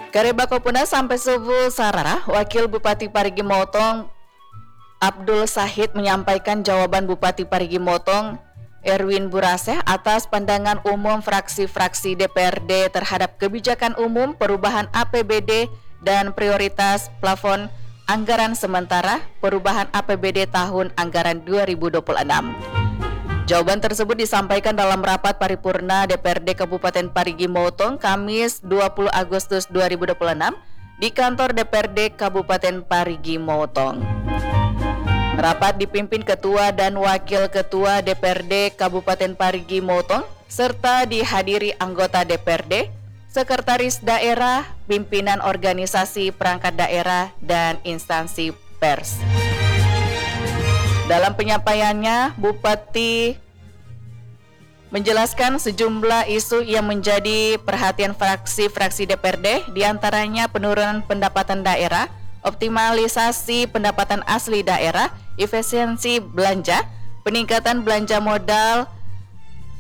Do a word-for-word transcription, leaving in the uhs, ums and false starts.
Karebako puna sampai subuh sarara, Wakil Bupati Parigi Motong Abdul Sahid menyampaikan jawaban Bupati Parigi Motong Erwin Buraseh atas pandangan umum fraksi-fraksi D P R D terhadap kebijakan umum perubahan A P B D dan prioritas plafon anggaran sementara perubahan A P B D tahun anggaran dua ribu dua puluh enam. Jawaban tersebut disampaikan dalam rapat paripurna D P R D Kabupaten Parigi Motong Kamis dua puluh Agustus dua ribu dua puluh enam di kantor D P R D Kabupaten Parigi Motong. Rapat dipimpin Ketua dan Wakil Ketua D P R D Kabupaten Parigi Motong serta dihadiri anggota D P R D, Sekretaris Daerah, pimpinan organisasi perangkat daerah, dan instansi pers. Dalam penyampaiannya, Bupati menjelaskan sejumlah isu yang menjadi perhatian fraksi-fraksi D P R D, diantaranya penurunan pendapatan daerah, optimalisasi pendapatan asli daerah, efisiensi belanja, peningkatan belanja modal,